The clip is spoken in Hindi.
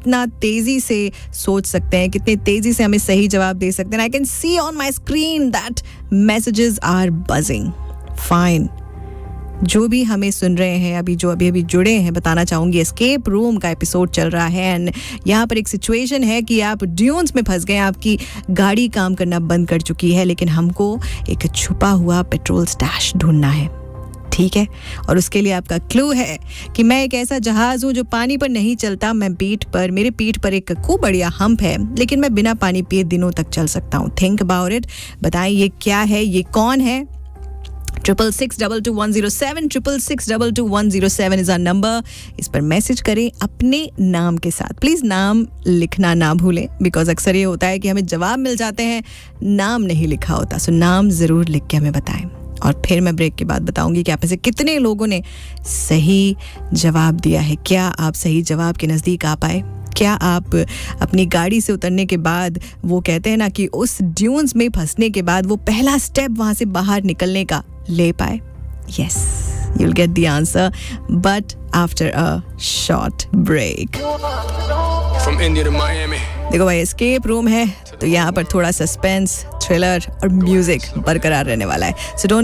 कितना तेजी से सोच सकते हैं, कितने तेजी से हमें सही जवाब दे सकते हैं. I can see on my screen that messages are buzzing. Fine. जो भी हमें सुन रहे हैं अभी जुड़े हैं, बताना चाहूंगी एस्केप रूम का एपिसोड चल रहा है एंड यहाँ पर एक सिचुएशन है कि आप ड्यून्स में फंस गए, आपकी गाड़ी काम करना बंद कर चुकी है, लेकिन हमको एक छुपा हुआ पेट्रोल स्टैश ढूंढना है. ठीक है, और उसके लिए आपका क्लू है कि मैं एक ऐसा जहाज हूँ जो पानी पर नहीं चलता. मैं मेरे पीठ पर एक खूब बढ़िया हम्प है, लेकिन मैं बिना पानी पिए दिनों तक चल सकता हूँ. Think about it. बताएं ये क्या है, ये कौन है? 666222107 666222107 इज आवर नंबर. इस पर मैसेज करें अपने नाम के साथ. प्लीज नाम लिखना ना भूलें, बिकॉज अक्सर ये होता है कि हमें जवाब मिल जाते हैं, नाम नहीं लिखा होता. सो नाम जरूर लिख के हमें बताएं, और फिर मैं ब्रेक के बाद बताऊंगी कि आप में से कितने लोगों ने सही जवाब दिया है. क्या आप सही जवाब के नजदीक आ पाए? क्या आप अपनी गाड़ी से उतरने के बाद, वो कहते हैं ना कि उस ड्यून्स में फंसने के बाद वो पहला स्टेप वहां से बाहर निकलने का ले पाए? Yes, you'll get the answer, but after a short break. From India to Miami. देखो भाई, एस्केप रूम है तो यहाँ पर थोड़ा सस्पेंस, थ्रिलर और म्यूजिक बरकरार रहने वाला है. So don't